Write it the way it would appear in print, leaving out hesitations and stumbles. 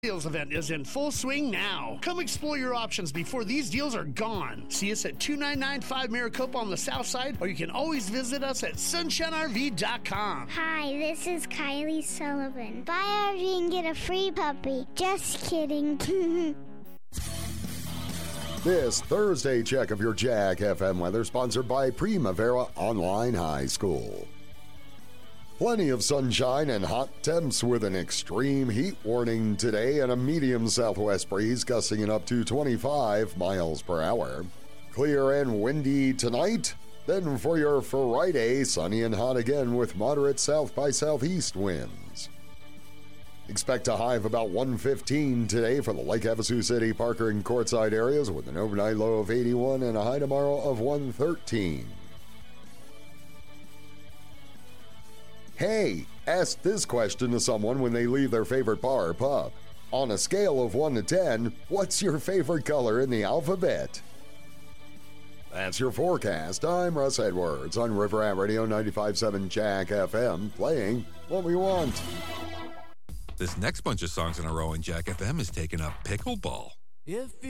Deals event is in full swing now. Come explore your options before these deals are gone. See us at 2995 Maricopa on the south side, or you can always visit us at sunshinerv.com. Hi, this is Kylie Sullivan. Buy RV and get a free puppy. Just kidding. This Thursday check of your Jack FM weather sponsored by Primavera Online High School. Plenty of sunshine and hot temps with an extreme heat warning today and a medium southwest breeze gusting it up to 25 miles per hour. Clear and windy tonight. Then for your Friday, sunny and hot again with moderate south by southeast winds. Expect a high of about 115 today for the Lake Havasu City, Parker, and Quartzsite areas with an overnight low of 81 and a high tomorrow of 113. Hey, ask this question to someone when they leave their favorite bar or pub. On a scale of 1 to 10, what's your favorite color in the alphabet? That's your forecast. I'm Russ Edwards on River Rat Radio 95.7 Jack FM, playing what we want. This next bunch of songs in a row in Jack FM is taking up pickleball. If